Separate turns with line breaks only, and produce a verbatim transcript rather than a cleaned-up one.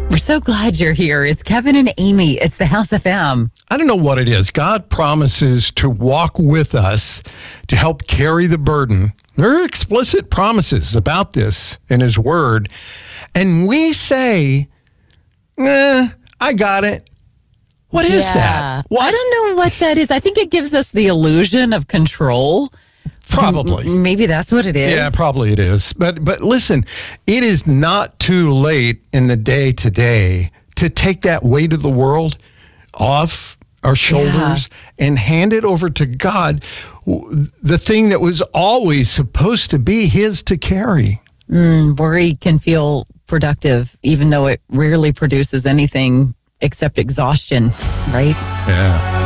We're so glad you're here. It's Kevin and Amy. It's the House F M.
I don't know what it is. God promises to walk with us to help carry the burden. There are explicit promises about this in his word. And we say, eh, I got it. What is
yeah.
that? What?
I don't know what that is. I think it gives us the illusion of control.
Probably.
M- maybe that's what it is.
Yeah, probably it is. But but listen, it is not too late in the day today to take that weight of the world off our shoulders yeah. and hand it over to God, the thing that was always supposed to be his to carry.
Mm, worry can feel productive, even though it rarely produces anything except exhaustion, right?
Yeah.